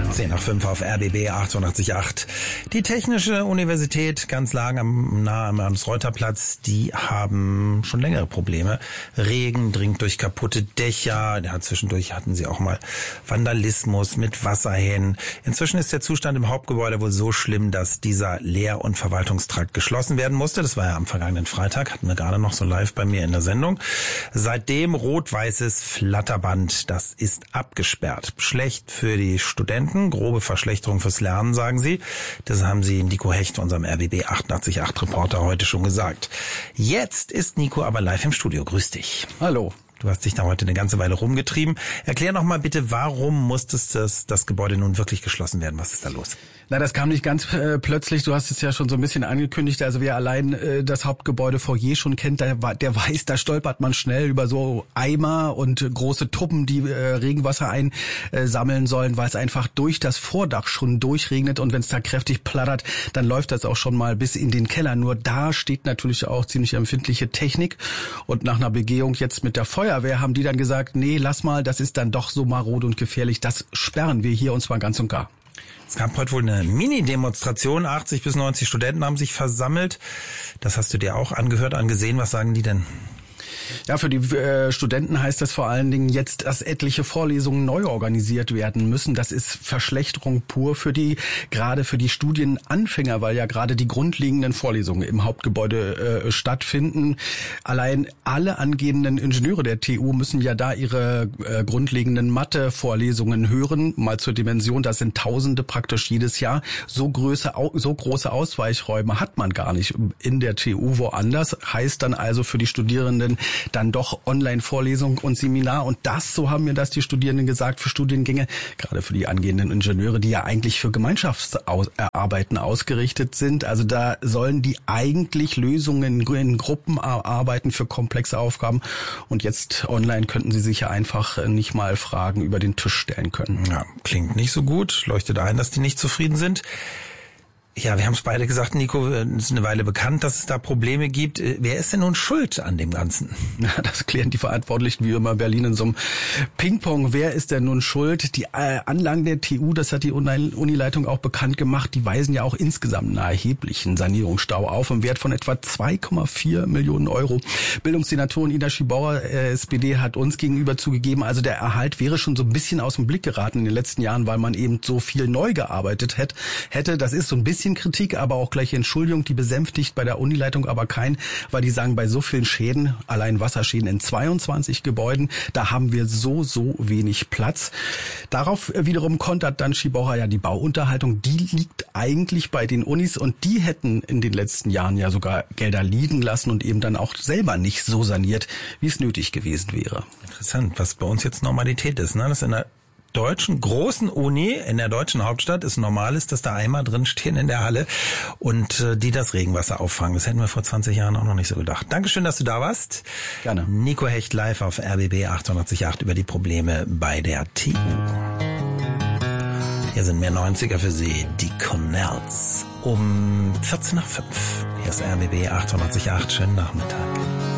10 nach 5 auf RBB 88.8. Die Technische Universität, ganz nah am Hans-Reuter-Platz, die haben schon längere Probleme. Regen dringt durch kaputte Dächer. Ja, zwischendurch hatten sie auch mal Vandalismus mit Wasserhähnen. Inzwischen ist der Zustand im Hauptgebäude wohl so schlimm, dass dieser Lehr- und Verwaltungstrakt geschlossen werden musste. Das war ja am vergangenen Freitag, hatten wir gerade noch so live bei mir in der Sendung. Seitdem rot-weißes Flatterband, das ist abgesperrt. Schlecht für die Studenten, grobe Verschlechterung fürs Lernen, sagen sie. Das haben sie Nico Hecht, unserem RBB 88.8 Reporter, heute schon gesagt. Jetzt ist Nico aber live im Studio. Grüß dich. Hallo. Du hast dich da heute eine ganze Weile rumgetrieben. Erklär noch mal bitte, warum musste das Gebäude nun wirklich geschlossen werden? Was ist da los? Na, das kam nicht ganz plötzlich. Du hast es ja schon so ein bisschen angekündigt. Also wer allein das Hauptgebäude Foyer schon kennt, der weiß, da stolpert man schnell über so Eimer und große Tuppen, die Regenwasser einsammeln sollen, weil es einfach durch das Vordach schon durchregnet. Und wenn es da kräftig plattert, dann läuft das auch schon mal bis in den Keller. Nur da steht natürlich auch ziemlich empfindliche Technik. Und nach einer Begehung jetzt mit der Feuerwehr haben die dann gesagt, nee, lass mal, das ist dann doch so marode und gefährlich. Das sperren wir hier und zwar ganz und gar. Es gab heute wohl eine Mini-Demonstration. 80 bis 90 Studenten haben sich versammelt. Das hast du dir auch angehört, angesehen. Was sagen die denn? Ja, für die Studenten heißt das vor allen Dingen jetzt, dass etliche Vorlesungen neu organisiert werden müssen. Das ist Verschlechterung pur gerade für die Studienanfänger, weil ja gerade die grundlegenden Vorlesungen im Hauptgebäude stattfinden. Allein alle angehenden Ingenieure der TU müssen ja da ihre grundlegenden Mathe-Vorlesungen hören. Mal zur Dimension, das sind Tausende praktisch jedes Jahr. So große Ausweichräume hat man gar nicht in der TU woanders. Heißt dann also für die Studierenden dann doch Online-Vorlesung und Seminar. Und das, so haben mir das die Studierenden gesagt, für Studiengänge, gerade für die angehenden Ingenieure, die ja eigentlich für Gemeinschaftsarbeiten ausgerichtet sind. Also da sollen die eigentlich Lösungen in Gruppen arbeiten für komplexe Aufgaben. Und jetzt online könnten sie sich ja einfach nicht mal Fragen über den Tisch stellen können. Ja, klingt nicht so gut. Leuchtet ein, dass die nicht zufrieden sind. Ja, wir haben es beide gesagt, Nico, es ist eine Weile bekannt, dass es da Probleme gibt. Wer ist denn nun schuld an dem Ganzen? Na, das klären die Verantwortlichen wie immer Berlin in so einem Ping-Pong. Wer ist denn nun schuld? Die Anlagen der TU, das hat die Unileitung auch bekannt gemacht, die weisen ja auch insgesamt einen erheblichen Sanierungsstau auf im Wert von etwa 2,4 Millionen Euro. Bildungssenatorin Ida Schibauer, SPD, hat uns gegenüber zugegeben, also der Erhalt wäre schon so ein bisschen aus dem Blick geraten in den letzten Jahren, weil man eben so viel neu gearbeitet hätte. Das ist so ein bisschen Kritik, aber auch gleich Entschuldigung, die besänftigt bei der Unileitung aber kein, weil die sagen, bei so vielen Schäden, allein Wasserschäden in 22 Gebäuden, da haben wir so wenig Platz. Darauf wiederum kontert dann Schibauer, ja, die Bauunterhaltung, die liegt eigentlich bei den Unis und die hätten in den letzten Jahren ja sogar Gelder liegen lassen und eben dann auch selber nicht so saniert, wie es nötig gewesen wäre. Interessant, was bei uns jetzt Normalität ist, ne? Das in der deutschen großen Uni in der deutschen Hauptstadt ist normal ist, dass da Eimer drin stehen in der Halle und die das Regenwasser auffangen. Das hätten wir vor 20 Jahren auch noch nicht so gedacht. Dankeschön, dass du da warst. Gerne. Nico Hecht live auf RBB 88.8 über die Probleme bei der TU. Hier sind mehr 90er für Sie, die Cornells. Um 14 nach 5. Hier ist RBB 88.8. Schönen Nachmittag.